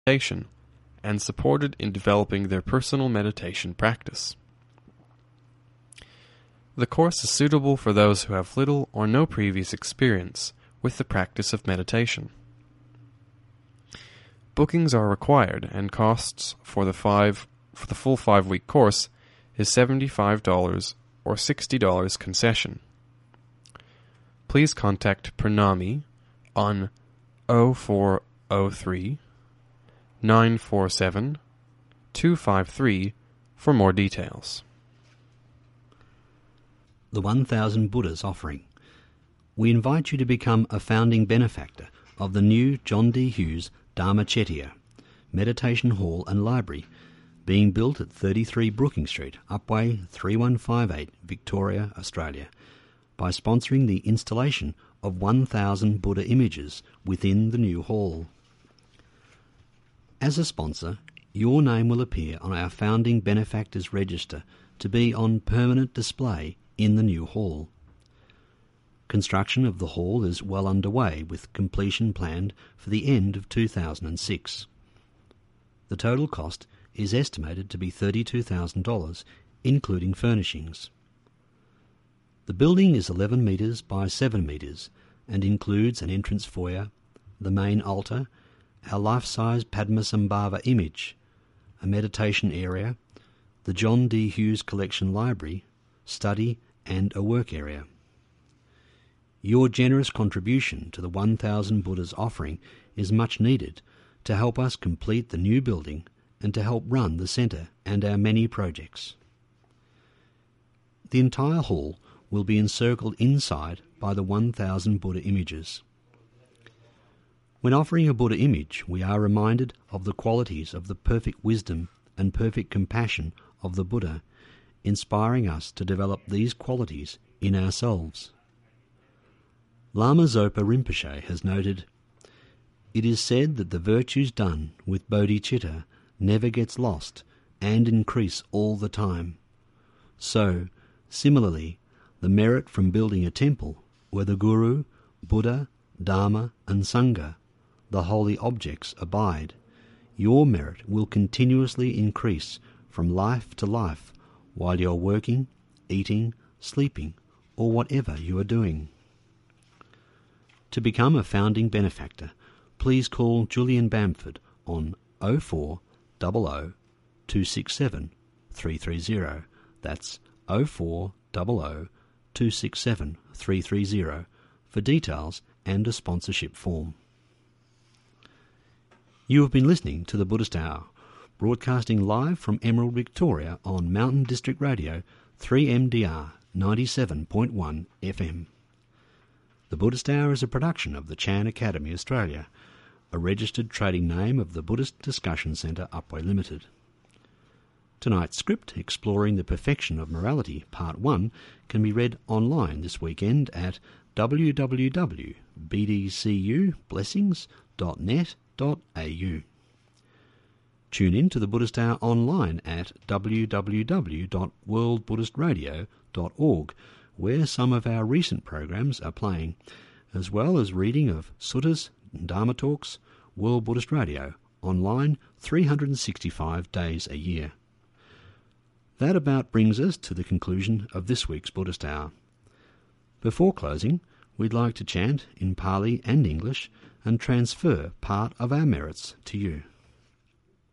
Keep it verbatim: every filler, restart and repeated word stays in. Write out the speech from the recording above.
meditation and supported in developing their personal meditation practice. The course is suitable for those who have little or no previous experience with the practice of meditation. Bookings are required, and costs for the five for the full five-week course is seventy-five dollars or sixty dollars concession. Please contact Pranami on oh four oh three, nine four seven, two five three for more details. The one thousand Buddhas offering. We invite you to become a founding benefactor of the new John D. Hughes Dharma Chettiya Meditation Hall and Library, being built at thirty-three Brooking Street, Upwey three one five eight, Victoria, Australia, by sponsoring the installation of one thousand Buddha images within the new hall. As a sponsor, your name will appear on our Founding Benefactors Register to be on permanent display in the new hall. Construction of the hall is well underway, with completion planned for the end of two thousand six. The total cost is estimated to be thirty-two thousand dollars, including furnishings. The building is eleven metres by seven metres and includes an entrance foyer, the main altar, our life-size Padmasambhava image, a meditation area, the John D. Hughes Collection Library, study and a work area. Your generous contribution to the one thousand Buddhas offering is much needed to help us complete the new building and to help run the centre and our many projects. The entire hall will be encircled inside by the one thousand Buddha images. When offering a Buddha image, we are reminded of the qualities of the perfect wisdom and perfect compassion of the Buddha, inspiring us to develop these qualities in ourselves. Lama Zopa Rinpoche has noted, "It is said that the virtues done with bodhicitta never gets lost and increase all the time. So, similarly, the merit from building a temple where the Guru, Buddha, Dharma and Sangha, the holy objects, abide, your merit will continuously increase from life to life while you're working, eating, sleeping, or whatever you are doing." To become a founding benefactor, please call Julian Bamford on oh four hundred, two six seven, three three zero. That's oh four hundred, two six seven, three three zero for details and a sponsorship form. You have been listening to the Buddhist Hour, broadcasting live from Emerald, Victoria on Mountain District Radio three M D R ninety-seven point one F M. The Buddhist Hour is a production of the Chan Academy Australia, a registered trading name of the Buddhist Discussion Centre, Upwey Limited. Tonight's script, Exploring the Perfection of Morality, Part one, can be read online this weekend at w w w dot b d c u blessings dot net dot a u. Tune in to the Buddhist Hour online at w w w dot world buddhist radio dot org, where some of our recent programs are playing, as well as reading of suttas and Dharma talks, World Buddhist Radio, online three hundred sixty-five days a year. That about brings us to the conclusion of this week's Buddhist Hour. Before closing, we'd like to chant in Pali and English and transfer part of our merits to you.